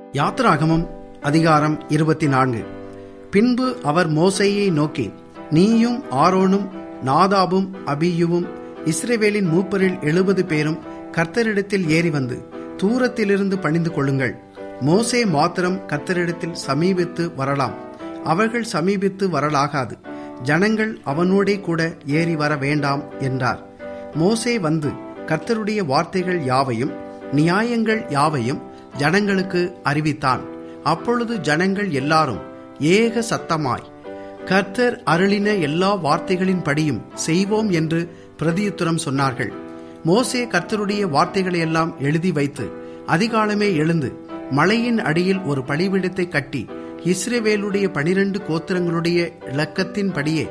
யாத்திராகமம் அதிகாரம் 24. பின்பு அவர் மோசேயை நோக்கி, நீயும் ஆரோனும் நாதாபும் அபியூவும் இஸ்ரவேலின் மூப்பரில் 70 பேரும் கர்த்தரிடத்தில் ஏறி வந்து தூரத்திலிருந்து பணிந்து கொள்ளுங்கள். மோசே மாத்திரம் கர்த்தரிடத்தில் சமீபித்து வரலாம், அவர்கள் சமீபித்து வரலாகாது. ஜனங்கள் அவனோடே கூட ஏறி வர வேண்டாம் என்றார். மோசே வந்து கர்த்தருடைய வார்த்தைகள் யாவையும் நியாயங்கள் யாவையும் ஜனங்களுக்கு அறிவித்தான். அப்பொழுது ஜனங்கள் எல்லாரும் ஏக சத்தமாய், கர்த்தர் அருளின எல்லா வார்த்தைகளின் படியும் செய்வோம் என்று பிரதியுத்தரம் சொன்னார்கள். மோசே கர்த்தருடைய வார்த்தைகளையெல்லாம் எழுதி வைத்து அதிகாலமே எழுந்து மலையின் அடியில் ஒரு பலிபீடத்தை கட்டி இஸ்ரவேலுடைய 12 கோத்திரங்களுடைய இலக்கத்தின்படியே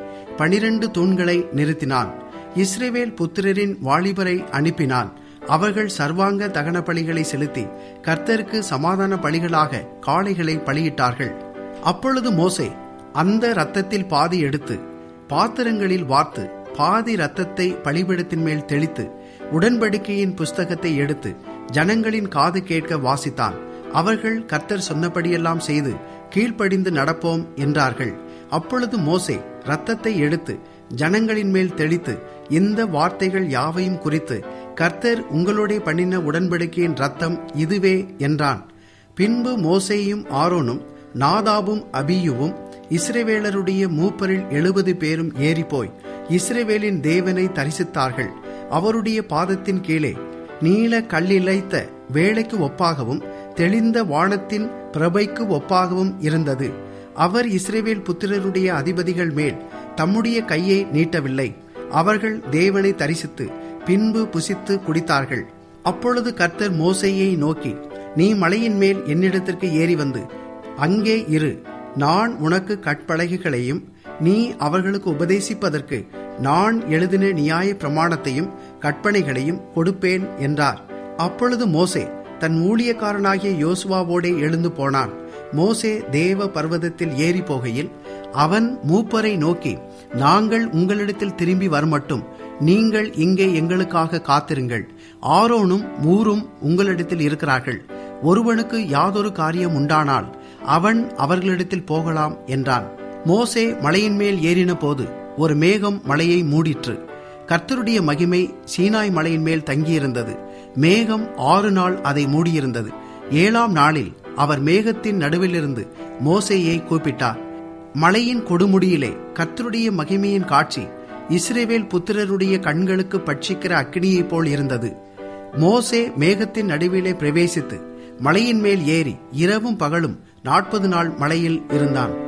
12 தூண்களை நிறுத்தினான். இஸ்ரவேல் புத்திரரின் வாலிபரை அனுப்பினான். அவர்கள் சர்வாங்க தகன பலிகளை செலுத்தி கர்த்தருக்கு சமாதான பலிகளாக காளைகளை பலியிட்டார்கள். அப்பொழுது மோசே அந்த இரத்தத்தில் பாதி எடுத்து பாத்திரங்களில் வார்த்து பாதி இரத்தத்தை பலிபீடத்தின் மேல் தெளித்து உடன்படிக்கையின் புஸ்தகத்தை எடுத்து ஜனங்களின் காது கேட்க வாசித்தான். அவர்கள் கர்த்தர் சொன்னபடியெல்லாம் செய்து கீழ்ப்படிந்து நடப்போம் என்றார்கள். அப்பொழுது மோசே இரத்தத்தை எடுத்து ஜனங்களின் மேல் தெளித்து, இந்த வார்த்தைகள் யாவையும் குறித்து கர்த்தர் உங்களோட பண்ணின உடன்படிக்கையின் இரத்தம் இதுவே என்றான். பின்பு மோசேயும் ஆரோனும் நாதாபும் அபியூவும் இஸ்ரவேலருடைய மூப்பரில் 70 பேரும் ஏறிப்போய் இஸ்ரவேலின் தேவனை தரிசித்தார்கள். அவருடைய பாதத்தின் கீழே நீல கல்லிழைத்த வேலைக்கு ஒப்பாகவும் தெளிந்த வானத்தின் பிரபைக்கு ஒப்பாகவும் இருந்தது. அவர் இஸ்ரவேல் புத்திரருடைய அதிபதிகள் மேல் தம்முடைய கையை நீட்டவில்லை. அவர்கள் தேவனை தரிசித்து பின்பு புசித்து குடித்தார்கள். அப்பொழுது கர்த்தர் மோசேயை நோக்கி, நீ மலையின் மேல் என்னிடத்திற்கு ஏறி வந்து அங்கே இரு. நான் உனக்கு கற்பலகைகளையும் நீ அவர்களுக்கு உபதேசிப்பதற்கு நான் எழுதின நியாய பிரமாணத்தையும் கற்பனைகளையும் கொடுப்பேன் என்றார். அப்பொழுது மோசே தன் ஊழியக்காரனாகிய யோசுவாவோடே எழுந்து போனான். மோசே தேவ பர்வதத்தில் ஏறி போகையில் அவன் மூப்பரை நோக்கி, நாங்கள் உங்களிடத்தில் திரும்பி வரமட்டும் நீங்கள் இங்கே எங்களுக்காக காத்திருங்கள். ஆரோனும் ஊரும் உங்களிடத்தில் இருக்கிறார்கள். ஒருவனுக்கு யாதொரு காரியம் உண்டானால் அவன் அவர்களிடத்தில் போகலாம் என்றான். மோசே மலையின் மேல் ஏறின போது ஒரு மேகம் மலையை மூடிற்று. கர்த்தருடைய மகிமை சீனாய் மலையின் மேல் தங்கியிருந்தது. மேகம் 6 நாள் அதை மூடியிருந்தது. 7ஆம் நாளில் அவர் மேகத்தின் நடுவிலிருந்து மோசேயை கூப்பிட்டார். மலையின் கொடுமுடியிலே கர்த்தருடைய மகிமையின் காட்சி இஸ்ரவேல் புத்திரருடைய கண்களுக்கு பட்சிக்கிற அக்கினியைப் போல் இருந்தது. மோசே மேகத்தின் நடுவிலே பிரவேசித்து மலையின் மேல் ஏறி இரவும் பகலும் 40 நாள் மலையில் இருந்தான்.